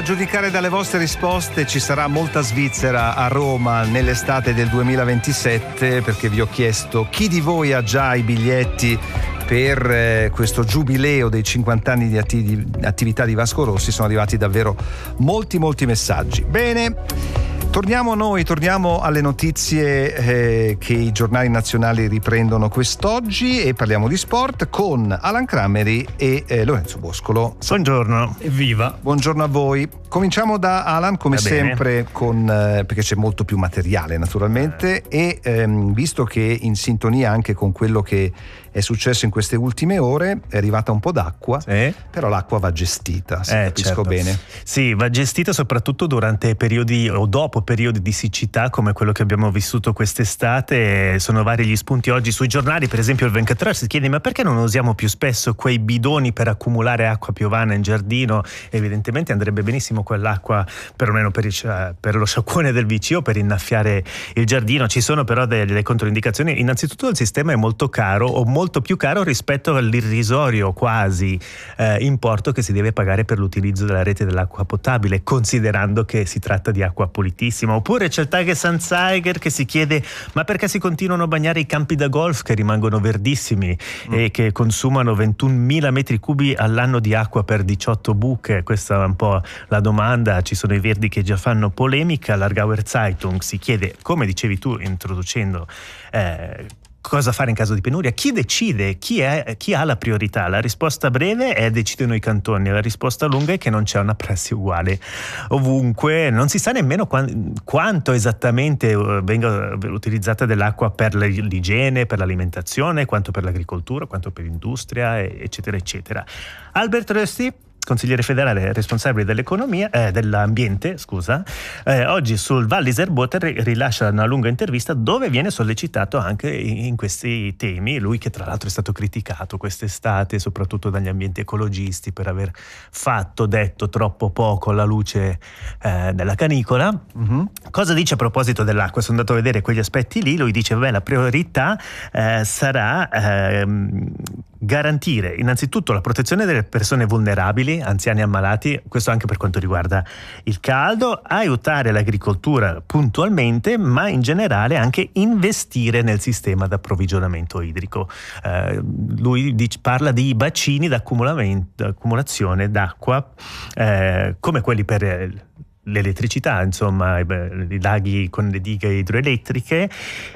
giudicare dalle vostre risposte ci sarà molta Svizzera a Roma nell'estate del 2027, perché vi ho chiesto chi di voi ha già i biglietti per questo giubileo dei 50 anni di attività di Vasco Rossi. Sono arrivati davvero molti messaggi. Bene, torniamo alle notizie che i giornali nazionali riprendono quest'oggi e parliamo di sport con Alan Crameri e Lorenzo Boscolo. Buongiorno, evviva. Buongiorno a voi. Cominciamo da Alan, come sempre, perché c'è molto più materiale naturalmente e visto che in sintonia anche con quello che è successo in queste ultime ore, è arrivata un po' d'acqua, però l'acqua va gestita, se capisco certo. bene. Sì, va gestita soprattutto durante periodi o dopo periodi di siccità come quello che abbiamo vissuto quest'estate. Sono vari gli spunti oggi sui giornali, per esempio il 24 Ore si chiede ma perché non usiamo più spesso quei bidoni per accumulare acqua piovana in giardino? Evidentemente andrebbe benissimo quell'acqua perlomeno per lo sciacquone del WC o per innaffiare il giardino. Ci sono però delle controindicazioni. Innanzitutto il sistema è molto caro o molto più caro rispetto all'irrisorio quasi importo che si deve pagare per l'utilizzo della rete dell'acqua potabile, considerando che si tratta di acqua pulitissima. Oppure c'è il Tagesanzeiger che si chiede ma perché si continuano a bagnare i campi da golf che rimangono verdissimi e che consumano 21.000 metri cubi all'anno di acqua per 18 buche. Questa è un po' la domanda. Ci sono i verdi che già fanno polemica. L'Aargauer Zeitung si chiede, come dicevi tu introducendo, cosa fare in caso di penuria? Chi decide? Chi ha la priorità? La risposta breve è decidono i cantoni, la risposta lunga è che non c'è una prassi uguale ovunque. Non si sa nemmeno quanto esattamente venga utilizzata dell'acqua per l'igiene, per l'alimentazione, quanto per l'agricoltura, quanto per l'industria, eccetera eccetera. Albert Rösti, consigliere federale responsabile dell'economia, dell'ambiente, oggi sul Walliser Boter rilascia una lunga intervista dove viene sollecitato anche in questi temi. Lui che tra l'altro è stato criticato quest'estate soprattutto dagli ambienti ecologisti per aver detto troppo poco alla luce della canicola. Cosa dice a proposito dell'acqua? Sono andato a vedere quegli aspetti lì. Lui dice la priorità sarà garantire innanzitutto la protezione delle persone vulnerabili, anziani e ammalati, questo anche per quanto riguarda il caldo, aiutare l'agricoltura puntualmente, ma in generale anche investire nel sistema di approvvigionamento idrico. Lui parla di bacini d'accumulazione d'acqua come quelli per l'elettricità, insomma, i laghi con le dighe idroelettriche.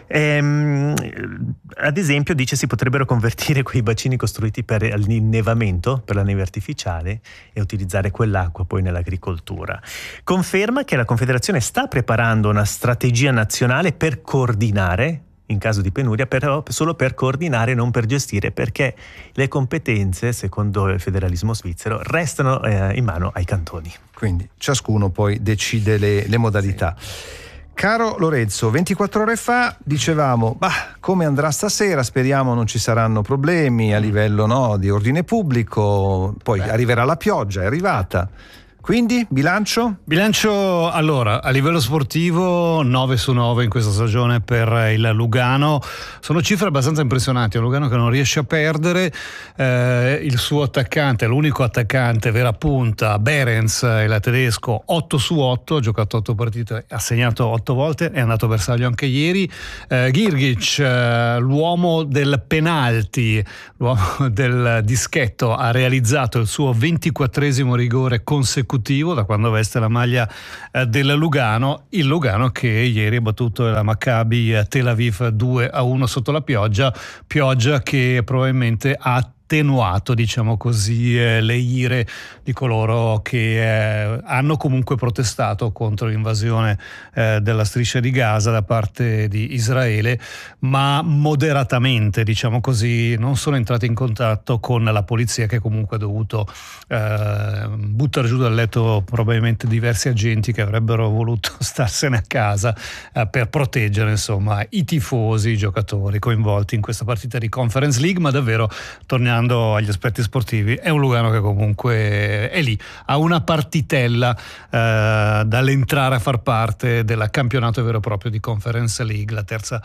Ad esempio dice si potrebbero convertire quei bacini costruiti per l'innevamento, per la neve artificiale, e utilizzare quell'acqua poi nell'agricoltura. Conferma che la Confederazione sta preparando una strategia nazionale per coordinare in caso di penuria, però solo per coordinare, non per gestire, perché le competenze, secondo il federalismo svizzero, restano in mano ai cantoni. Quindi ciascuno poi decide le modalità. Caro Lorenzo, 24 ore fa dicevamo, come andrà stasera? Speriamo non ci saranno problemi a livello di ordine pubblico, poi arriverà la pioggia, è arrivata. Quindi, bilancio? Bilancio, allora, a livello sportivo 9 su 9 in questa stagione per il Lugano. Sono cifre abbastanza impressionanti. Un Lugano che non riesce a perdere. Il suo attaccante, l'unico attaccante vera punta, Behrens, il tedesco, 8 su 8, ha giocato 8 partite, ha segnato 8 volte, è andato a bersaglio anche ieri. Girgic, l'uomo del penalti, l'uomo del dischetto, ha realizzato il suo 24esimo rigore consecutivo da quando veste la maglia del Lugano, il Lugano che ieri ha battuto la Maccabi Tel Aviv 2-1 sotto la pioggia che probabilmente ha attenuato, diciamo così, le ire di coloro che hanno comunque protestato contro l'invasione della striscia di Gaza da parte di Israele, ma moderatamente, diciamo così. Non sono entrati in contatto con la polizia, che comunque ha dovuto buttare giù dal letto probabilmente diversi agenti che avrebbero voluto starsene a casa per proteggere, insomma, i tifosi, i giocatori coinvolti in questa partita di Conference League. Ma davvero torniamo tornando agli aspetti sportivi, è un Lugano che comunque è lì, ha una partitella dall'entrare a far parte del campionato vero e proprio di Conference League, la terza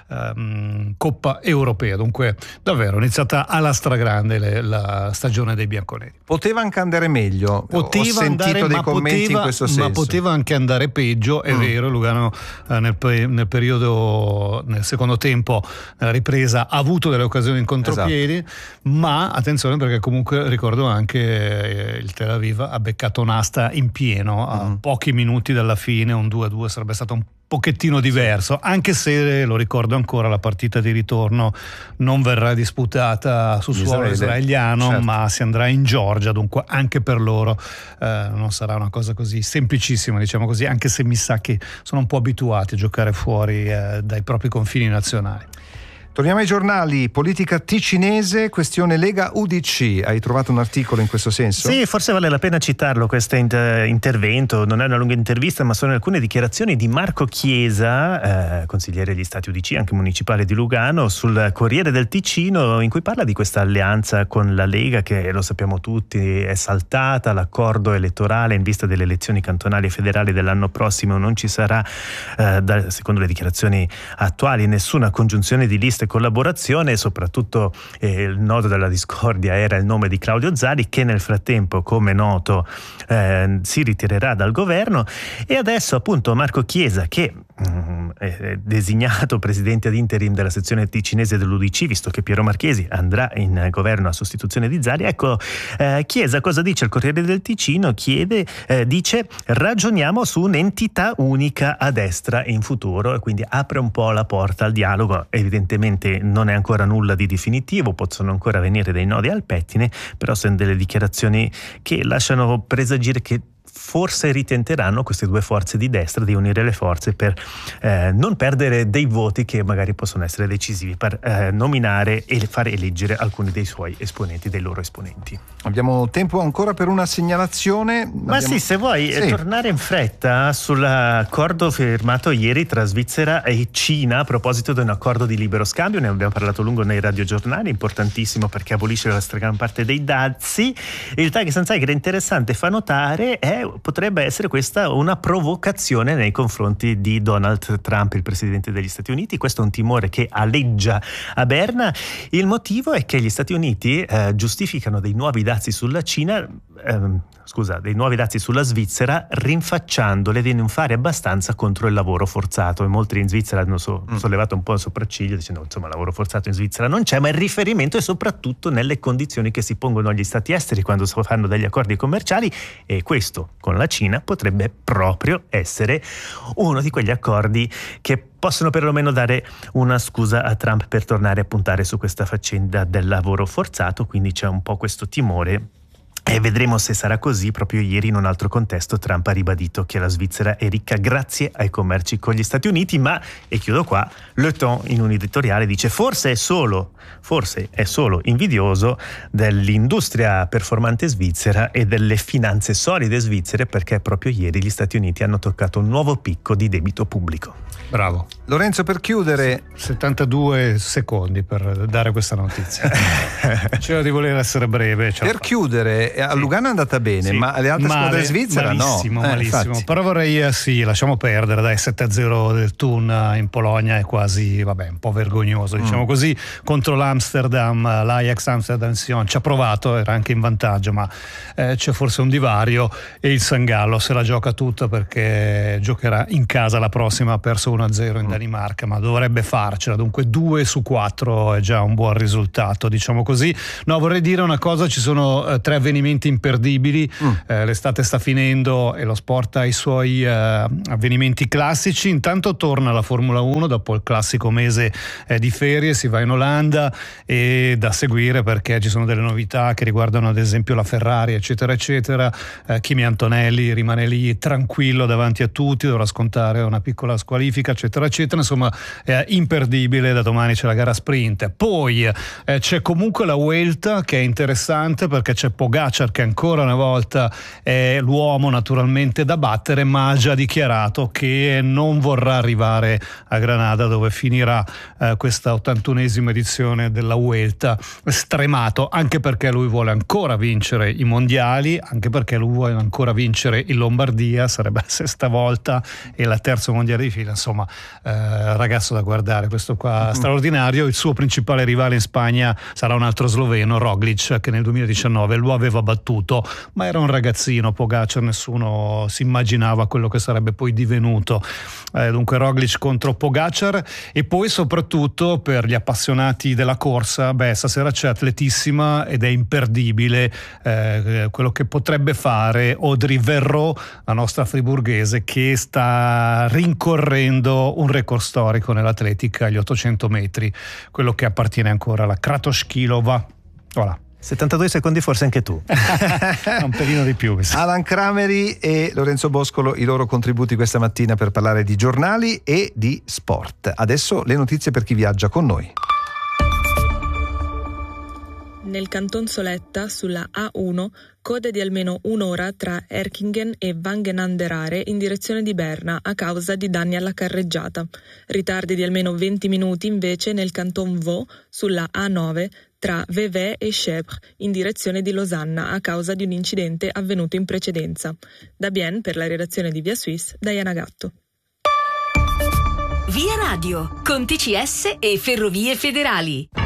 Coppa Europea. Dunque davvero iniziata alla stragrande la stagione dei bianconeri. Poteva anche andare meglio, ho sentito dei commenti in questo senso. Ma poteva anche andare peggio, è vero. Lugano nel periodo, nel secondo tempo, nella ripresa, ha avuto delle occasioni in contropiedi, ma attenzione, perché comunque ricordo anche il Tel Aviv ha beccato un'asta in pieno a pochi minuti dalla fine, un 2-2 sarebbe stato un pochettino diverso, anche se lo ricordo ancora, la partita di ritorno non verrà disputata su suolo israeliano, certo, ma si andrà in Georgia, dunque anche per loro non sarà una cosa così semplicissima, diciamo così, anche se mi sa che sono un po' abituati a giocare fuori dai propri confini nazionali. Torniamo ai giornali. Politica ticinese, questione Lega UDC. Hai trovato un articolo in questo senso? Sì, forse vale la pena citarlo questo intervento. Non è una lunga intervista, ma sono alcune dichiarazioni di Marco Chiesa, consigliere degli Stati UDC, anche municipale di Lugano, sul Corriere del Ticino, in cui parla di questa alleanza con la Lega che, lo sappiamo tutti, è saltata. L'accordo elettorale in vista delle elezioni cantonali e federali dell'anno prossimo non ci sarà, secondo le dichiarazioni attuali, nessuna congiunzione di liste, collaborazione, e soprattutto il nodo della discordia era il nome di Claudio Zari, che nel frattempo, come noto, si ritirerà dal governo. E adesso appunto Marco Chiesa, che è designato presidente ad interim della sezione ticinese dell'UDC, visto che Piero Marchesi andrà in governo a sostituzione di Zari. Ecco, Chiesa cosa dice al Corriere del Ticino? Dice: ragioniamo su un'entità unica a destra in futuro, e quindi apre un po' la porta al dialogo. Evidentemente non è ancora nulla di definitivo, possono ancora venire dei nodi al pettine, però sono delle dichiarazioni che lasciano presagire che forse ritenteranno queste due forze di destra di unire le forze per non perdere dei voti che magari possono essere decisivi per nominare e fare eleggere alcuni dei suoi esponenti, dei loro esponenti. Abbiamo tempo ancora per una segnalazione? Sì, se vuoi tornare in fretta sull'accordo firmato ieri tra Svizzera e Cina a proposito di un accordo di libero scambio. Ne abbiamo parlato a lungo nei radiogiornali, importantissimo perché abolisce la stragrande parte dei dazi. Il Tag Sansai, che è interessante, fa notare potrebbe essere questa una provocazione nei confronti di Donald Trump, il presidente degli Stati Uniti. Questo è un timore che aleggia a Berna. Il motivo è che gli Stati Uniti giustificano dei nuovi dazi sulla Cina, dei nuovi dazi sulla Svizzera, rinfacciandole di non fare abbastanza contro il lavoro forzato. E molti in Svizzera hanno sollevato un po' il sopracciglio dicendo insomma lavoro forzato in Svizzera non c'è, ma il riferimento è soprattutto nelle condizioni che si pongono agli stati esteri quando fanno degli accordi commerciali, e questo con la Cina potrebbe proprio essere uno di quegli accordi che possono perlomeno dare una scusa a Trump per tornare a puntare su questa faccenda del lavoro forzato. Quindi c'è un po' questo timore. E vedremo se sarà così. Proprio ieri, in un altro contesto, Trump ha ribadito che la Svizzera è ricca grazie ai commerci con gli Stati Uniti, ma, e chiudo qua, Le Temps in un editoriale dice forse è solo invidioso dell'industria performante svizzera e delle finanze solide svizzere, perché proprio ieri gli Stati Uniti hanno toccato un nuovo picco di debito pubblico. Bravo. Lorenzo, per chiudere 72 secondi per dare questa notizia. C'era di voler essere breve. Per chiudere, a Lugano è andata bene, ma alle altre squadre svizzere malissimo, no. Malissimo. Però vorrei, lasciamo perdere, dai, 7-0 del Thun in Polonia è quasi, un po' vergognoso, diciamo così, contro l'Amsterdam, l'Ajax Amsterdam Sion. Ci ha provato, era anche in vantaggio, ma c'è forse un divario, e il San Gallo se la gioca tutta perché giocherà in casa la prossima, ha perso 1-0 in Danimarca, ma dovrebbe farcela, dunque 2-4 è già un buon risultato, diciamo così. No, vorrei dire una cosa: ci sono 3 avvenimenti imperdibili, l'estate sta finendo e lo sport ha i suoi avvenimenti classici. Intanto torna la Formula 1 dopo il classico mese di ferie, si va in Olanda, e da seguire perché ci sono delle novità che riguardano ad esempio la Ferrari, eccetera eccetera. Kimi Antonelli rimane lì tranquillo davanti a tutti, dovrà scontare una piccola squalifica, eccetera eccetera. Insomma, imperdibile. Da domani c'è la gara sprint, poi c'è comunque la Vuelta, che è interessante perché c'è Pogacar Pogačar, che ancora una volta è l'uomo naturalmente da battere, ma ha già dichiarato che non vorrà arrivare a Granada, dove finirà questa 81esima edizione della Vuelta, stremato, anche perché lui vuole ancora vincere i mondiali, anche perché lui vuole ancora vincere in Lombardia, sarebbe la sesta volta e la terza mondiale di fila. Insomma, ragazzo da guardare, questo qua straordinario. Il suo principale rivale in Spagna sarà un altro sloveno, Roglic, che nel 2019 lo aveva battuto, ma era un ragazzino Pogačar, nessuno si immaginava quello che sarebbe poi divenuto. Dunque Roglic contro Pogačar. E poi soprattutto per gli appassionati della corsa, stasera c'è Atletissima ed è imperdibile quello che potrebbe fare Audrey Verreau, la nostra friburghese, che sta rincorrendo un record storico nell'atletica agli 800 metri, quello che appartiene ancora alla Kratochvílová. Voilà. 72 secondi forse anche tu. Un pelino di più. Alan Crameri e Lorenzo Boscolo, i loro contributi questa mattina per parlare di giornali e di sport. Adesso le notizie per chi viaggia con noi. Nel Canton Soletta, sulla A1, code di almeno un'ora tra Erkingen e Wangen-an-der-Aare in direzione di Berna a causa di danni alla carreggiata. Ritardi di almeno 20 minuti invece nel Canton Vaud, sulla A9, tra Vevey e Chèvres in direzione di Losanna a causa di un incidente avvenuto in precedenza. Da Bienne, per la redazione di Via Suisse, Diana Gatto. Via Radio, con TCS e Ferrovie Federali.